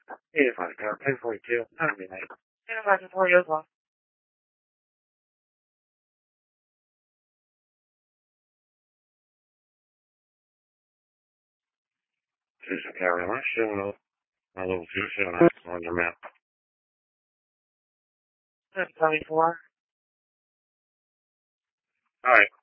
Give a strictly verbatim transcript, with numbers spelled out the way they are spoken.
eighty-five, or ten forty-two, not midnight. eighty-five to forty as well. Jason Carolina, showing up. My level two, showing up on your map. seventy-four. Alright.